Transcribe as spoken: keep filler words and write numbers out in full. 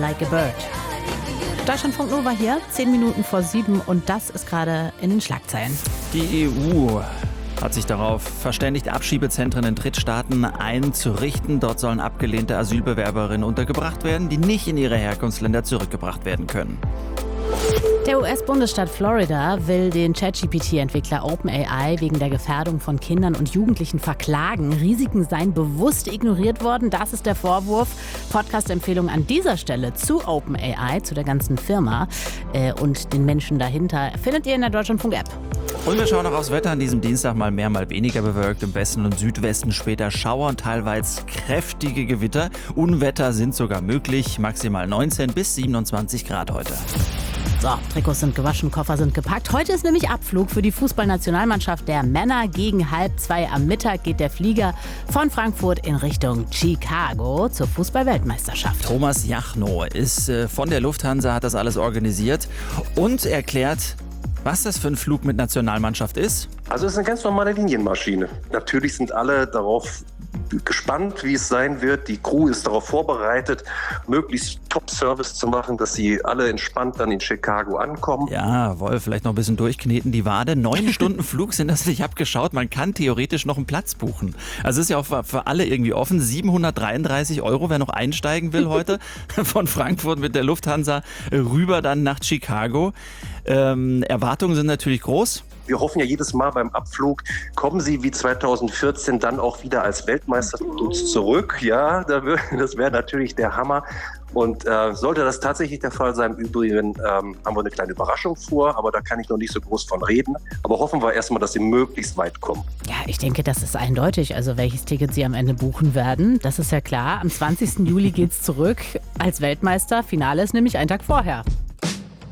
like a bird. Deutschlandfunk Nova hier, zehn Minuten vor sieben und das ist gerade in den Schlagzeilen. Die E U hat sich darauf verständigt, Abschiebezentren in Drittstaaten einzurichten. Dort sollen abgelehnte Asylbewerberinnen untergebracht werden, die nicht in ihre Herkunftsländer zurückgebracht werden können. Der U S-Bundesstaat Florida will den ChatGPT-Entwickler OpenAI wegen der Gefährdung von Kindern und Jugendlichen verklagen. Risiken seien bewusst ignoriert worden. Das ist der Vorwurf. Podcast-Empfehlung an dieser Stelle zu OpenAI, zu der ganzen Firma äh, und den Menschen dahinter, findet ihr in der Deutschlandfunk-App. Und wir schauen noch aufs Wetter. An diesem Dienstag mal mehr, mal weniger bewölkt. Im Westen und Südwesten später Schauer und teilweise kräftige Gewitter. Unwetter sind sogar möglich. Maximal neunzehn bis siebenundzwanzig Grad heute. So, Trikots sind gewaschen, Koffer sind gepackt. Heute ist nämlich Abflug für die Fußballnationalmannschaft der Männer. Gegen halb zwei am Mittag geht der Flieger von Frankfurt in Richtung Chicago zur Fußball-Weltmeisterschaft. Thomas Jachnow ist äh, von der Lufthansa, hat das alles organisiert und erklärt, was das für ein Flug mit Nationalmannschaft ist. Also es ist eine ganz normale Linienmaschine. Natürlich sind alle darauf gespannt, wie es sein wird. Die Crew ist darauf vorbereitet, möglichst Top-Service zu machen, dass sie alle entspannt dann in Chicago ankommen. Ja, Wolf, vielleicht noch ein bisschen durchkneten die Wade. Neun Stunden Flug sind das, ich habe geschaut, man kann theoretisch noch einen Platz buchen. Also es ist ja auch für, für alle irgendwie offen. siebenhundertdreiunddreißig Euro, wer noch einsteigen will heute, von Frankfurt mit der Lufthansa rüber dann nach Chicago. Ähm, Erwartungen sind natürlich groß. Wir hoffen ja jedes Mal beim Abflug, kommen Sie wie zweitausendvierzehn dann auch wieder als Weltmeister zu uns zurück. Ja, das wäre natürlich der Hammer. Und äh, sollte das tatsächlich der Fall sein, im Übrigen ähm, haben wir eine kleine Überraschung vor, aber da kann ich noch nicht so groß von reden. Aber hoffen wir erstmal, dass Sie möglichst weit kommen. Ja, ich denke, das ist eindeutig. Also welches Ticket Sie am Ende buchen werden, das ist ja klar. Am zwanzigsten Juli geht's zurück als Weltmeister. Finale ist nämlich einen Tag vorher.